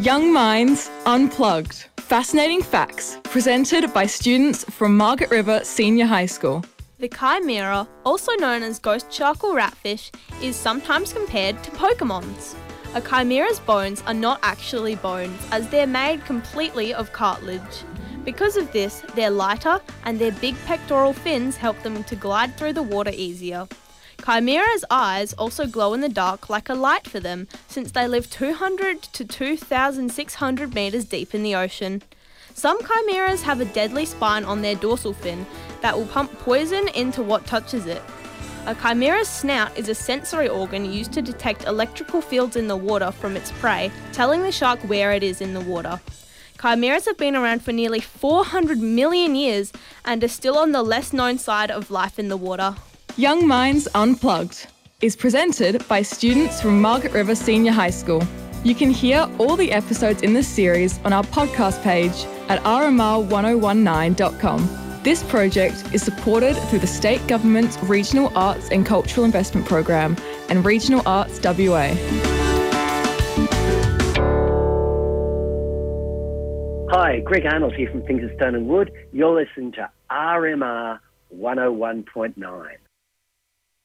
Young Minds Unplugged. Fascinating facts presented by students from Margaret River Senior High School. The chimera, also known as ghost shark or ratfish, is sometimes compared to Pokemons. A chimera's bones are not actually bones, as they're made completely of cartilage. Because of this, they're lighter and their big pectoral fins help them to glide through the water easier. Chimera's eyes also glow in the dark like a light for them, since they live 200 to 2,600 metres deep in the ocean. Some chimeras have a deadly spine on their dorsal fin that will pump poison into what touches it. A chimera's snout is a sensory organ used to detect electrical fields in the water from its prey, telling the shark where it is in the water. Chimeras have been around for nearly 400 million years and are still on the less known side of life in the water. Young Minds Unplugged is presented by students from Margaret River Senior High School. You can hear all the episodes in this series on our podcast page at rmr1019.com. This project is supported through the State Government's Regional Arts and Cultural Investment Program and Regional Arts WA. Hi, Greg Arnold here from Things of Stone and Wood. You're listening to RMR 101.9.